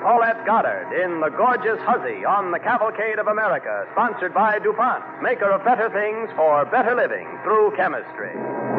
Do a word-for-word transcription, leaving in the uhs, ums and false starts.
Paulette Goddard in The Gorgeous Hussy on the Cavalcade of America, sponsored by DuPont, maker of better things for better living through chemistry.